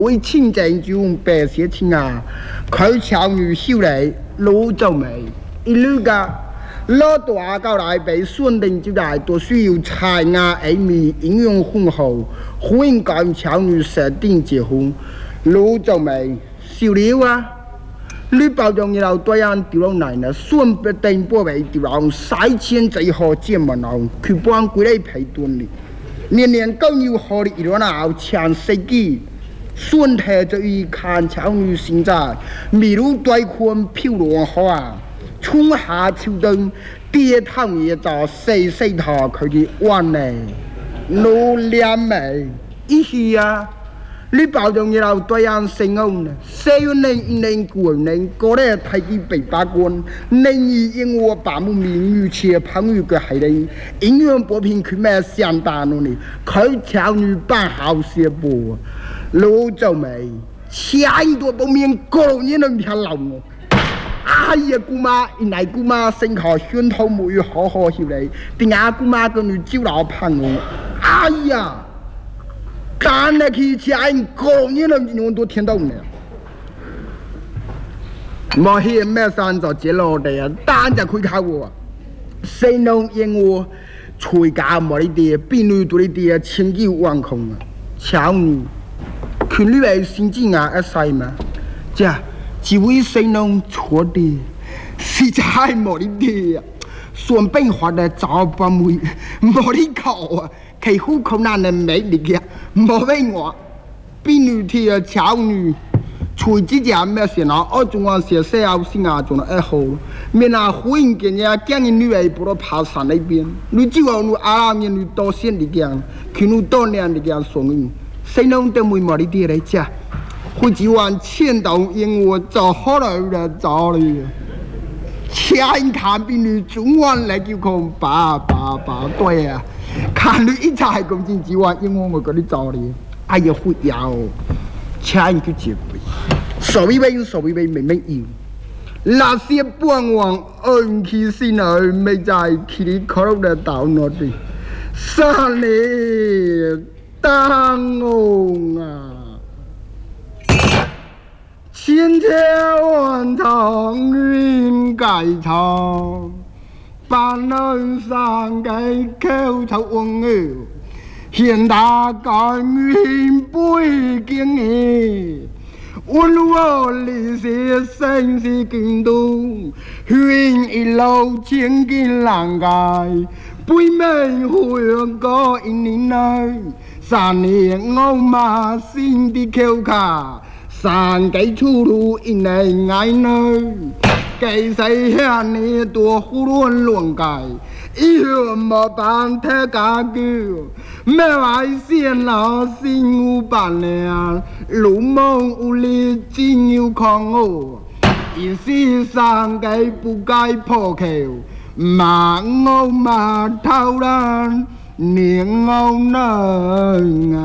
为清正就白些青啊，佢朝女秀嚟老皱眉，一路噶老大到来被选定就来，都需要才雅爱美，营养丰厚，欢迎跟朝女设定结婚，老皱眉笑了啊！你包容以後對人掉落嚟呢，算不定波尾掉落洗錢最好節目樓，佢幫佢哋批斷了。年年都要學你一路前世紀，算係就以看潮女現在，迷路對困漂亮好啊，春夏秋冬，跌頭嘢就細細頭佢哋彎嚟，老臉眉，依稀啊！你包容以後對人成功呢，四月年一年過年，過嚟睇見北八關，年二因我把木名與切朋友嘅係你，因為波平佢咩相當努力，佢朝女辦好些波，老皱眉，下一朵都面過年能條路我。哎呀，姑媽，原來姑媽身靠宣頭母語好好笑你，點解姑媽跟你招老朋友？哎呀！干了去家人过年了，我都听到呢。莫去咩山就接落地啊，單就佢靠我。誰能因我吹家莫呢啲，邊女對呢啲千機萬空啊！巧女，佢呢位先知啊一世嘛，即係只會誰能錯啲，實在莫呢啲啊！算變化的找不妹，莫呢靠啊！佢好困難的美麗嘅，冇俾我。邊女啲啊，巧女，除之前咩事啊？我仲話寫寫後先啊，仲係好。面啊，歡迎嘅嘢，驚人女係不如爬山那邊。你只話你阿人你多先啲嘅，佢你多年啲嘅送你，誰能得每冇呢啲嚟啫？會只話千道因我就好來了找你。前看邊女中晚嚟叫佢爸對啊！看你一查公斤之外，因為我嗰啲找你，哎呀會有，錢就接貴，所謂明明要，那些幫忙恩氣先去，未在佢哋可能嘅到我哋，山里當我啊，千千萬場雲蓋頭。ban ơn sang cái kêu thấu uống ngữ hiện đã có nguyên bùi kiêng nghỉ uốn lúa lì xì xanh xì kinh tu huyền ý lâu chiến kinh làng gai bùi mây huyền có in nơi sàn hiền ngâu mà xin đi kêu khả sàn cái chu ru in này ngay nơi cái xây hẹn này tua hú luôn luồng cải ý hưởng mà bàn thế cả kêu mẹ vài xiên là xin ngu bản nè lũ mông u li chi nhiêu con ngô ý xì sang cái bù cái phô khều mà ngô mà thao đàn niềng ngô nơ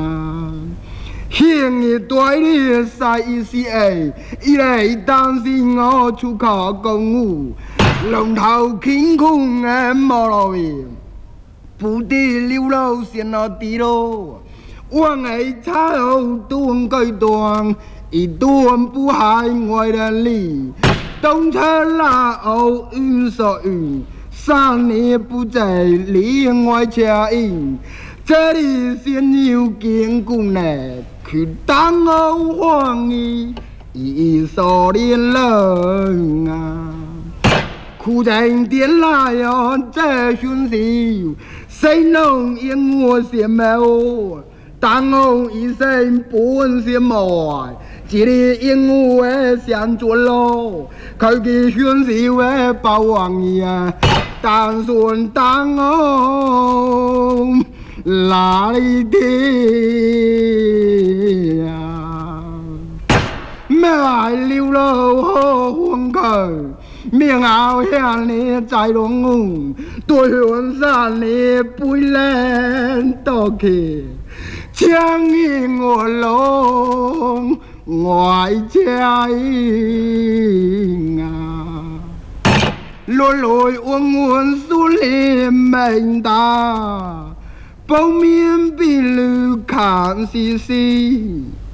hiện người tuổi đi sai ý xì ấy ý này đang xin ngô chú khó công ngủ lòng thầu khinh khung em mò rồi phụ đi lưu lâu xiên nó tí đô uang ấy cha hậu tuông cây tuông ý tuông bù hai ngoài đàn lì đông thế là âu ư sợ ư sang nè bù chạy lý ngoài cha in这里先有见过呢，去当我黄衣一少年人啊，苦尽天来呀，这讯息谁能因我些毛？当我一生本些毛，这里因我想做咯，佢嘅讯息为包黄衣啊，但算当我。哪里的呀？咩来溜路好风佢，命熬向你在龍對向山你背靚多嘅，將依我龍外家啊，來來往往蘇里明大。包面邊路看絲絲。